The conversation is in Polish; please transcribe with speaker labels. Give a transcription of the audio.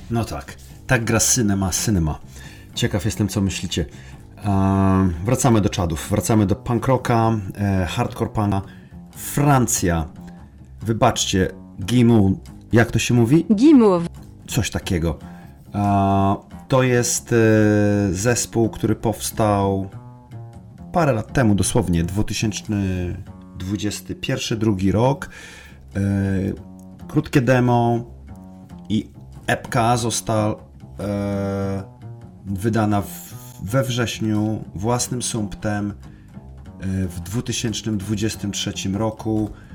Speaker 1: No tak gra Cinema. Ciekaw jestem, co myślicie. Wracamy do czadów, wracamy do punk rocka, hardcore punka. Francja. Wybaczcie, Gimu, jak to się mówi?
Speaker 2: Gimu.
Speaker 1: Coś takiego. To jest zespół, który powstał parę lat temu, dosłownie 2021-2022 rok. Krótkie demo i epka została wydana we wrześniu własnym sumptem w 2023 roku.